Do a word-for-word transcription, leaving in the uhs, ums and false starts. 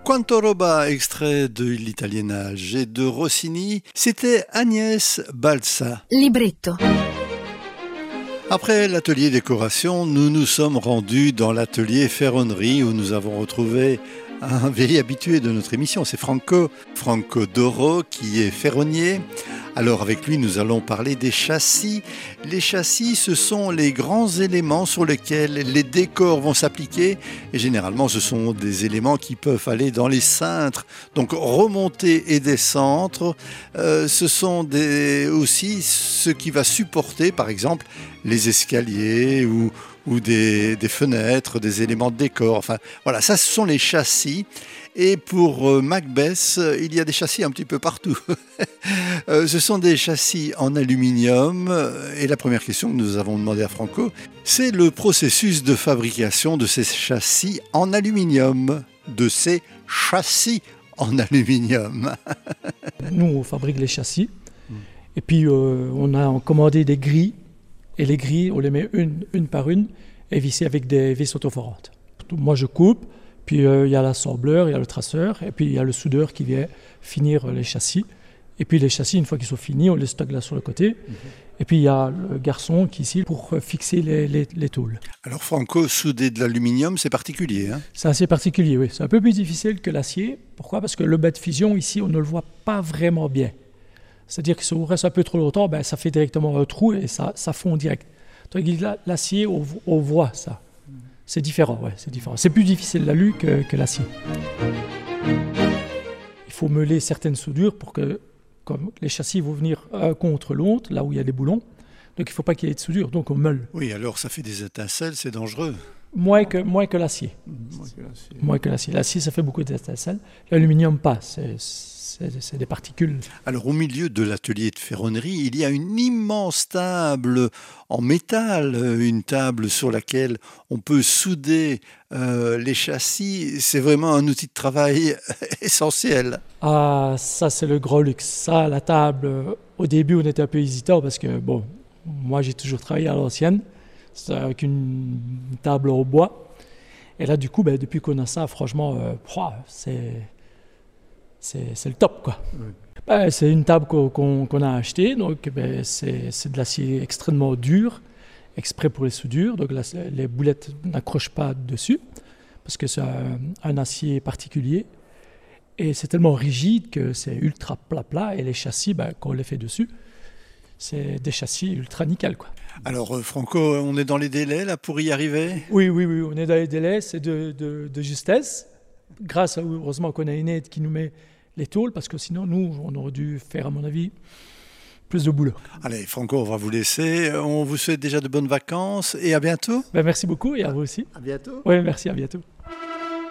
Quanto roba, extrait de l'Italiennage et de Rossini, c'était Agnès Balsa. Libretto. Après l'atelier décoration, nous nous sommes rendus dans l'atelier ferronnerie où nous avons retrouvé un vieil habitué de notre émission, c'est Franco, Franco Doro qui est ferronnier. Alors avec lui, nous allons parler des châssis. Les châssis, ce sont les grands éléments sur lesquels les décors vont s'appliquer. Et généralement, ce sont des éléments qui peuvent aller dans les cintres, donc remonter et descendre. Euh, ce sont des, aussi ce qui va supporter, par exemple, les escaliers ou, ou des, des fenêtres, des éléments de décor. Enfin, voilà, ça, ce sont les châssis. Et pour euh, Macbeth, il y a des châssis un petit peu partout. euh, ce sont des châssis en aluminium. Et la première question que nous avons demandé à Franco, c'est le processus de fabrication de ces châssis en aluminium. De ces châssis en aluminium. Nous, on fabrique les châssis. Mmh. Et puis, euh, on a commandé des grilles. Et les grilles, on les met une, une par une et vissées avec des vis autoforantes. Moi, je coupe. Puis il euh, y a l'assembleur, il y a le traceur, et puis il y a le soudeur qui vient finir les châssis. Et puis les châssis, une fois qu'ils sont finis, on les stocke là sur le côté. Mmh. Et puis il y a le garçon qui est ici pour fixer les, les, les tôles. Alors Franco, souder de l'aluminium, c'est particulier, hein? C'est assez particulier, oui. C'est un peu plus difficile que l'acier. Pourquoi ? Parce que le bas de fusion, ici, on ne le voit pas vraiment bien. C'est-à-dire que si on reste un peu trop longtemps, ben, ça fait directement un trou et ça, ça fond direct. Donc l'acier, on, on voit ça. C'est différent, ouais, c'est différent. C'est plus difficile l'alu que, que l'acier. Il faut meuler certaines soudures pour que, comme les châssis vont venir un contre l'autre, là où il y a des boulons, donc il ne faut pas qu'il y ait de soudure, donc on meule. Oui, alors ça fait des étincelles, c'est dangereux. Moins que, moins que l'acier. Moins que l'acier. Moins que l'acier. L'acier, ça fait beaucoup d'étincelles. L'aluminium, pas. C'est, c'est, c'est des particules. Alors, au milieu de l'atelier de ferronnerie, il y a une immense table en métal, une table sur laquelle on peut souder euh, les châssis. C'est vraiment un outil de travail essentiel. Ah, ça, c'est le gros luxe. Ça, la table, au début, on était un peu hésitant parce que, bon, moi, j'ai toujours travaillé à l'ancienne. C'est avec une table en bois. Et là, du coup, ben, depuis qu'on a ça, franchement, euh, c'est, c'est, c'est le top, quoi. Oui. Ben, c'est une table qu'on, qu'on, qu'on a achetée. Donc, ben, c'est, c'est de l'acier extrêmement dur, exprès pour les soudures. Donc, là, les boulettes n'accrochent pas dessus parce que c'est un, un acier particulier. Et c'est tellement rigide que c'est ultra plat-plat. Et les châssis, ben, quand on les fait dessus, c'est des châssis ultra nickel, quoi. Alors, euh, Franco, on est dans les délais là pour y arriver ? Oui, oui, oui, on est dans les délais, c'est de, de, de justesse. Grâce à, heureusement qu'on a une aide qui nous met les tôles, parce que sinon, nous, on aurait dû faire, à mon avis, plus de boulot. Allez, Franco, on va vous laisser. On vous souhaite déjà de bonnes vacances et à bientôt. Ben, merci beaucoup et à vous aussi. À bientôt. Oui, merci, à bientôt.